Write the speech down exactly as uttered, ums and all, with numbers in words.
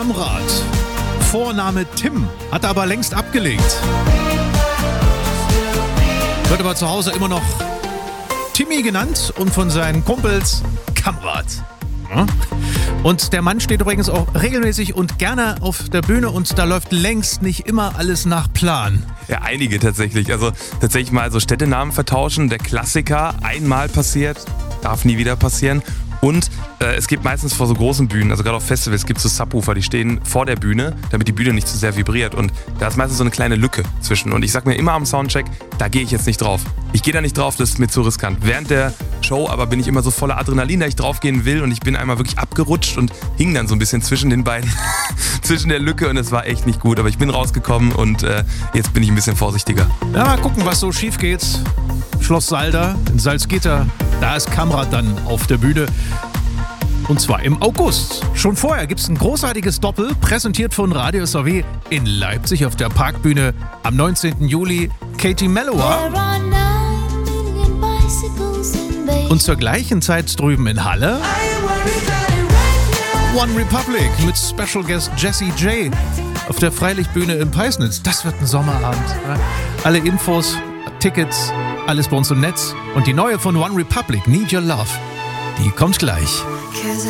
Kamrat. Vorname Tim, hat er aber längst abgelegt. Wird aber zu Hause immer noch Timmy genannt und von seinen Kumpels Kamrat. Ja? Und der Mann steht übrigens auch regelmäßig und gerne auf der Bühne und da läuft längst nicht immer alles nach Plan. Ja, einige tatsächlich. Also tatsächlich mal so Städtenamen vertauschen. Der Klassiker, einmal passiert, darf nie wieder passieren. Und äh, es gibt meistens vor so großen Bühnen, also gerade auf Festivals gibt es so Subwoofer, die stehen vor der Bühne, damit die Bühne nicht zu sehr vibriert. Und da ist meistens so eine kleine Lücke zwischen. Und ich sag mir immer am Soundcheck, da gehe ich jetzt nicht drauf. Ich gehe da nicht drauf, das ist mir zu riskant. Während der Show aber bin ich immer so voller Adrenalin, da ich draufgehen will. Und ich bin einmal wirklich abgerutscht und hing dann so ein bisschen zwischen den beiden, zwischen der Lücke. Und es war echt nicht gut. Aber ich bin rausgekommen und äh, jetzt bin ich ein bisschen vorsichtiger. Ja, mal gucken, was so schief geht. Schloss Salda in Salzgitter, da ist Kamrat dann auf der Bühne. Und zwar im August. Schon vorher gibt es ein großartiges Doppel, präsentiert von Radio S A W in Leipzig auf der Parkbühne. Am neunzehnten Juli Katie Melua. Und zur gleichen Zeit drüben in Halle One Republic mit Special Guest Jessie J auf der Freilichtbühne in Peisnitz. Das wird ein Sommerabend. Alle Infos, Tickets, alles bei uns im Netz. Und die neue von One Republic, Need Your Love, die kommt gleich.